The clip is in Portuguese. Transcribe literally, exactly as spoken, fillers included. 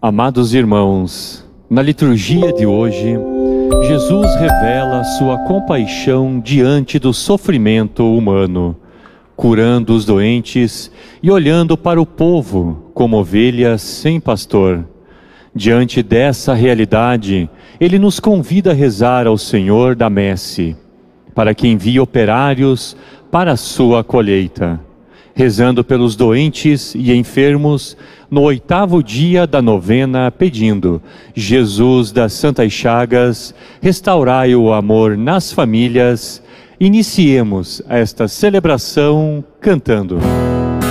Amados irmãos, na liturgia de hoje, Jesus revela sua compaixão diante do sofrimento humano, curando os doentes e olhando para o povo como ovelhas sem pastor. Diante dessa realidade, Ele nos convida a rezar ao Senhor da Messe, para que envie operários para a sua colheita, rezando pelos doentes e enfermos no oitavo dia da novena, pedindo: Jesus das Santas Chagas, restaurai o amor nas famílias. Iniciemos esta celebração cantando.